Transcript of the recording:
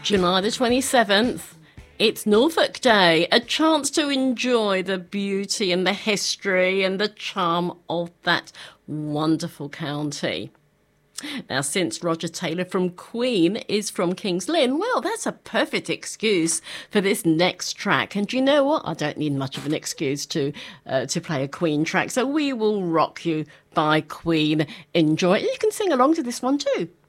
July the 27th. It's Norfolk Day, a chance to enjoy the beauty and the history and the charm of that wonderful county. Now, since Roger Taylor from Queen is from King's Lynn, well, that's a perfect excuse for this next track. And you know what? I don't need much of an excuse to play a Queen track. So We Will Rock You by Queen. Enjoy it. You can sing along to this one too.